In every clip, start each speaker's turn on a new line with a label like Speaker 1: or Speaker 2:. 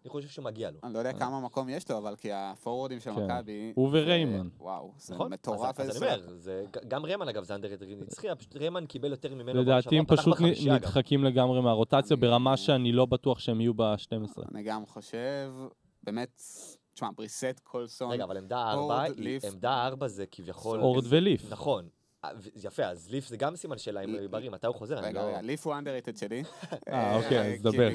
Speaker 1: אני חושב שמגיע לו.
Speaker 2: אני לא יודע כמה מקום יש לו, אבל כי הפורורדים של מכבי...
Speaker 3: הוא וריימן.
Speaker 2: וואו, זה
Speaker 1: נכון?
Speaker 2: מטורף.
Speaker 1: אז אני אומר, גם ריימן אגב זה אנדררייטד נצחי, פשוט ריימן קיבל יותר ממנו.
Speaker 3: לדעתי הם פשוט נדחקים לגמרי מהרוטציה, ברמה שאני לא בטוח שהם יהיו ב-12.
Speaker 2: אני גם חושב, באמת, תשמע, בריסט, קולסון,
Speaker 1: רגע, אבל עמדה 4 זה כביכול...
Speaker 3: אורד וליף.
Speaker 1: נכון. יפה, אז ליף זה גם סימן שאלה אם בריא, מתי הוא חוזר?
Speaker 2: רגע, ליף הוא אנדררייטד שלי.
Speaker 3: אוקיי, אז דבר.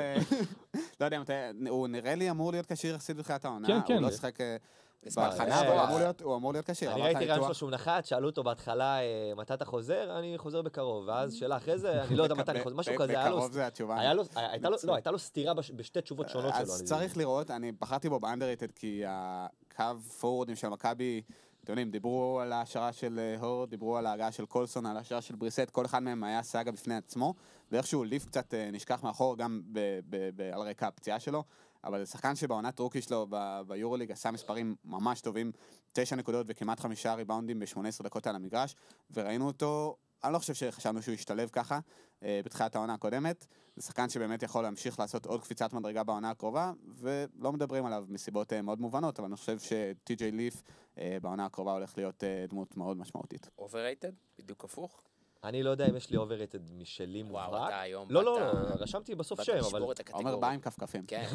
Speaker 2: לא יודע, הוא נראה לי אמור להיות קשיר יחסית בתחילת העונה.
Speaker 3: כן, כן.
Speaker 2: הוא לא שחק בהכנה, אבל הוא אמור להיות קשיר.
Speaker 1: אני ראיתי רעיון שלו שהוא נחת, שאלו אותו בהתחלה מתי אתה חוזר, אני חוזר בקרוב, ואז שאלה אחרי זה, אני לא יודע מתי אני חוזר, משהו כזה,
Speaker 2: בקרוב זה התשובה.
Speaker 1: הייתה לו סתירה בשתי תשובות שונות שלו.
Speaker 2: אז צריך לראות, אני בחרתי בו באנדררייטד, כי הקו פורורדים של מכבי, אתם יודעים, דיברו על ההשערה של הורד, דיברו על ההגעה של קולסון, על ההשערה של בריסט, כל אחד מהם היה סאגה בפני עצמו, ואיכשהו ליף קצת נשכח מאחור גם על רקע הפציעה שלו, אבל זה שחקן שבעונת רוקי שלו ביורוליג עשה מספרים ממש טובים, 9 נקודות וכמעט 5 ריבאונדים ב-18 דקות על המגרש, וראינו אותו, אני לא חושב שחשבנו שהוא ישתלב ככה בתחילת העונה הקודמת, זה שחקן שבאמת יכול להמשיך לעשות עוד קפיצת מדרגה בעונה הקרובה, ולא מדברים עליו מסיבות מאוד מובנות, אבל אני חושב שטי.ג'יי ליף בעונה הקרובה הולך להיות דמות מאוד משמעותית.
Speaker 4: אובררייטד? בדיוק הפוך?
Speaker 1: אני לא יודע אם יש לי אובררייטד משלי מובהק.
Speaker 4: וואו, אתה היום...
Speaker 1: לא, רשמתי בסוף שם, אבל...
Speaker 2: אומר בא עם כפכפים.
Speaker 4: כן.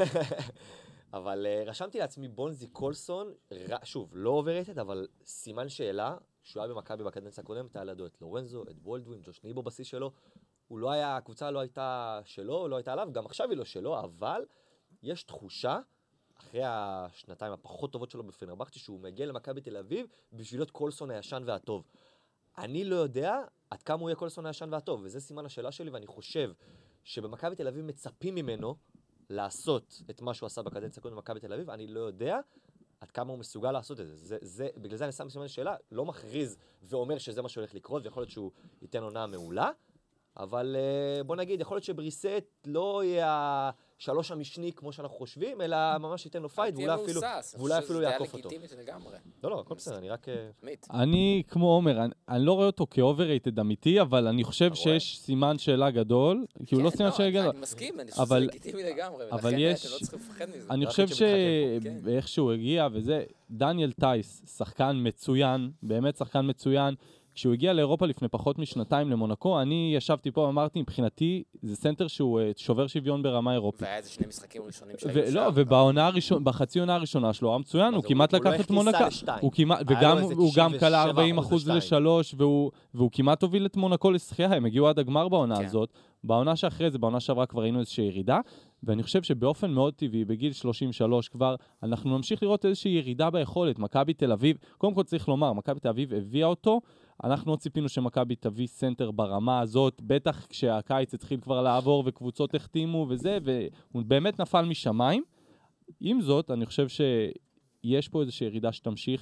Speaker 1: אבל רשמתי לעצמי בונזי קולסון, שוב, לא אובררייטד, אבל סימן שאלה, שהוא היה במכבי בקדנציה הקודמת, היה לידו את לורנזו, את בולדווין, ג'וש ניבו בשיא שלו, הוא לא היה, הקבוצה לא הייתה שלו, לא הייתה עליו, גם עכשיו היא לא שלו, אבל יש תחושה, אחרי השנתיים הפחות טובות שלו בפנרבכצ'ה, שהוא מגיע למכבי תל אביב, בשביל להיות קולסון הישן והטוב. אני לא יודע עד כמה הוא יהיה קולסון הישן והטוב, וזה סימן השאלה שלי, ואני חושב שבמכבי תל אביב מצפים ממנו לעשות את מה שהוא עשה בקדנציה הקודמת במכבי תל אביב, אני לא יודע עד כמה הוא מסוגל לעשות את זה. בגלל זה אני שם סימן שאלה, לא מכריז ואומר שזה מה שהולך לקרות, ויכול להיות שהוא ייתן עונה מעולה, אבל בוא נגיד, יכול להיות שבריסט לא יהיה השלוש המשני כמו שאנחנו חושבים, אלא ממש ייתן לו פייט, ואולי אפילו יעקוף אותו. לא, הכל בסדר, אני רק...
Speaker 3: אני, כמו עומר, אני לא רואה אותו כאובררייטד אמיתי, אבל אני חושב שיש סימן שאלה גדול, כי הוא לא סימן שאלה גדול.
Speaker 4: אני מסכים, אני חושב שזה לגיטימי לגמרי, ולכן אתם לא צריכים לפחד מזה.
Speaker 3: אני חושב שאיך שהוא הגיע, וזה, דניאל טייס, שחקן מצוין, באמת שחקן מצוין, כשהוא הגיע לאירופה לפני פחות משנתיים למונקו, אני ישבתי פה ואמרתי, מבחינתי, זה סנטר שהוא שובר שוויון ברמה אירופית.
Speaker 4: והיה איזה 2 משחקים ראשונים שהיו שם.
Speaker 3: לא, בחצי עונה הראשונה שלו, היה מצוין, הוא כמעט לקח את מונקו, וגם הוא גם קלה 40% ל3, והוא כמעט הוביל את מונקו לשחייה, הם הגיעו עד הגמר בעונה הזאת, בעונה שאחרי זה, בעונה שעברה כבר ראינו איזושהי ירידה, ואני חושב שבאופן מאוד טבעי, בגיל 33 כבר, אנחנו נמשיך לראות איזושהי ירידה ביכולת. מכבי תל אביב, קודם כל צריך לומר, מכבי תל אביב הביאה אותו, אנחנו עוד ציפינו שמכבי תביא סנטר ברמה הזאת, בטח כשהקיץ התחיל כבר לעבור וקבוצות החתימו וזה, והוא באמת נפל משמיים. עם זאת, אני חושב שיש פה איזושהי ירידה שתמשיך,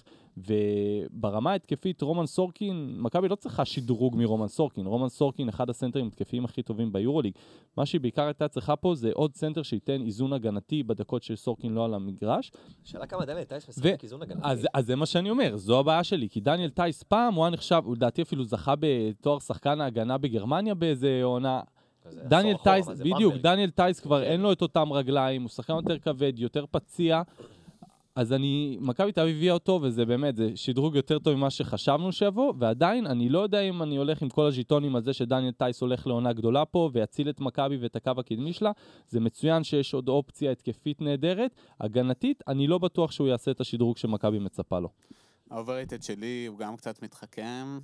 Speaker 3: וברמה התקפית, רומן סורקין, מכבי לא צריכה שדרוג מרומן סורקין. רומן סורקין, אחד הסנטרים התקפיים הכי טובים ביורוליג. מה שהיא בעיקר הייתה צריכה פה, זה עוד סנטר שייתן איזון הגנתי בדקות של סורקין לא על המגרש.
Speaker 1: שאלה כמה דניאל טייס משחק איזון הגנתי.
Speaker 3: אז זה מה שאני אומר, זו הבעיה שלי, כי דניאל טייס פעם הוא היה נחשב, הוא לדעתי אפילו זכה בתואר שחקן ההגנה בגרמניה באיזה עונה. דניאל טייס, בדיוק, דניאל טייס כבר אין לו את אותם רגליים, הוא שחקן יותר כבד, יותר פציע. אז מכבי תל אביב הביאה אותו, וזה באמת, זה שדרוג יותר טוב ממה שחשבנו שיבוא, ועדיין אני לא יודע אם אני הולך עם כל הז'יטונים על זה שדניאל טייס הולך לעונה גדולה פה, ויציל את מכבי ואת הקו הקדמי שלה. זה מצוין שיש עוד אופציה התקפית נהדרת, הגנתית, אני לא בטוח שהוא יעשה את השדרוג שמכבי מצפה לו.
Speaker 2: האובררייטד שלי הוא גם קצת מתחכם.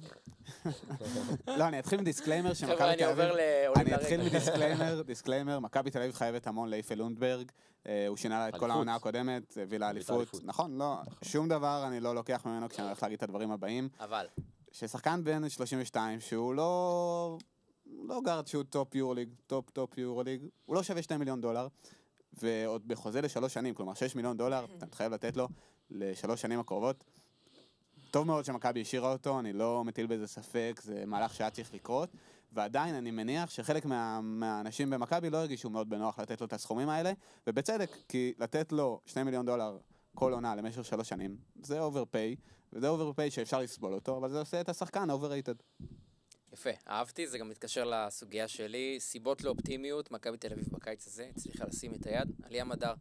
Speaker 2: לא, אני אתחיל מדיסקליימר
Speaker 4: חבר'ה, אני עובר לעולים לרגע.
Speaker 2: אני אתחיל דיסקליימר, מכבי תל אביב חייבת המון לאיפה לונדברג, הוא שינה לה את כל העונה הקודמת, הביא לה אליפות. נכון, לא, שום דבר אני לא לוקח ממנו כשאני הולך להגיד את הדברים הבאים.
Speaker 4: אבל.
Speaker 2: ששחקן בן 32, שהוא לא גארד שהוא טופ יורוליג, טופ יורוליג, הוא לא שווה $2 מיליון, ועוד בחוזה ל3 שנים, כלומר $6 מיליון, אתה חייב לתת לו ל3 שנים הקרובות. טוב מאוד שמכבי השאירה אותו, אני לא מטיל בזה ספק, זה מהלך שהיה צריך לקרות, ועדיין אני מניח שחלק מהאנשים במכבי לא הרגישו מאוד בנוח לתת לו את הסכומים האלה, ובצדק, כי לתת לו $2 מיליון כל עונה למשך 3 שנים, זה אוברפיי, וזה אוברפיי שאפשר לסבול אותו, אבל זה עושה את השחקן אובררייטד.
Speaker 4: יפה, אהבתי, זה גם מתקשר לסוגיה שלי, סיבות לאופטימיות, מכבי תל אביב בקיץ הזה, הצליחה לשים את היד, עלייה מדר,